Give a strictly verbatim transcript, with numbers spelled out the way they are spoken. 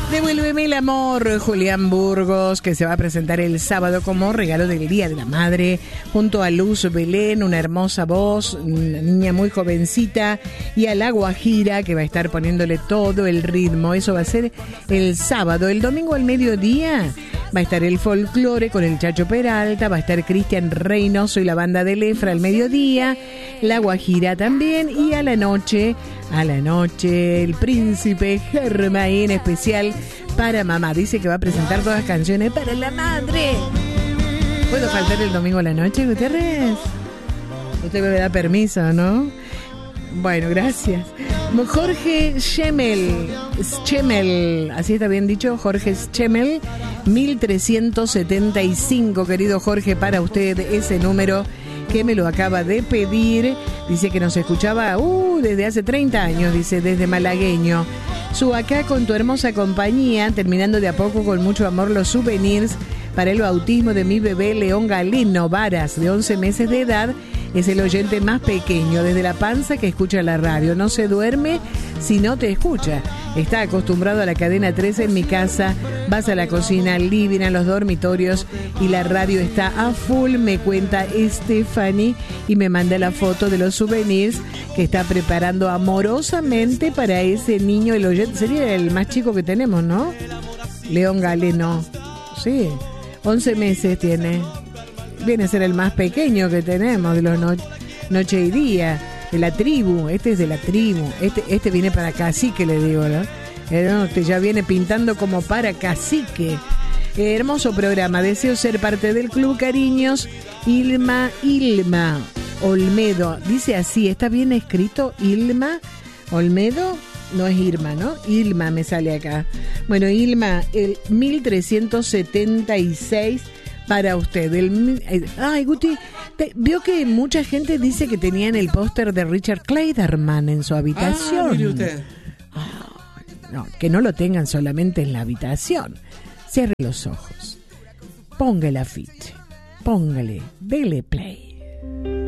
Devuélveme el amor, Julián Burgos, que se va a presentar el sábado como regalo del Día de la Madre, junto a Luz Belén, una hermosa voz, una niña muy jovencita, y a La Guajira, que va a estar poniéndole todo el ritmo. Eso va a ser el sábado. El domingo al mediodía va a estar el folclore con el Chacho Peralta, va a estar Cristian Reynoso y la banda de Lefra al mediodía, La Guajira también, y a la noche, a la noche, el Príncipe Germain especial para mamá. Dice que va a presentar todas las canciones para la madre. ¿Puedo faltar el domingo a la noche, Gutiérrez? Usted me da permiso, ¿no? Bueno, gracias. Jorge Schemel, Schemel, así está bien dicho, Jorge Schemel, mil trescientos setenta y cinco, querido Jorge, para usted ese número que me lo acaba de pedir. Dice que nos escuchaba uh, desde hace treinta años, dice, desde malagueño. Su acá con tu hermosa compañía, terminando de a poco con mucho amor los souvenirs para el bautismo de mi bebé León Galeno Varas, de once meses de edad. Es el oyente más pequeño desde la panza que escucha la radio. No se duerme si no te escucha. Está acostumbrado a la cadena trece en mi casa. Vas a la cocina, al living, a los dormitorios y la radio está a full, me cuenta Stephanie, y me manda la foto de los souvenirs que está preparando amorosamente para ese niño. El oyente sería el más chico que tenemos, ¿no? León Galeno. Sí, once meses tiene. Viene a ser el más pequeño que tenemos de los no- noche y día, de la tribu. Este es de la tribu. Este, este viene para cacique, le digo, ¿no? Este ya viene pintando como para cacique. Eh, hermoso programa. Deseo ser parte del club, cariños. Ilma, Ilma Olmedo. Dice así, ¿está bien escrito? Ilma Olmedo. No es Irma, ¿no? Ilma me sale acá. Bueno, Ilma, el mil trescientos setenta y seis para usted. El, ay, Guti, te, vio que mucha gente dice que tenían el póster de Richard Clayderman en su habitación. Ah, mire usted. Ah, no, que no lo tengan solamente en la habitación. Cierre los ojos. Ponga el afiche. Póngale. Dele play.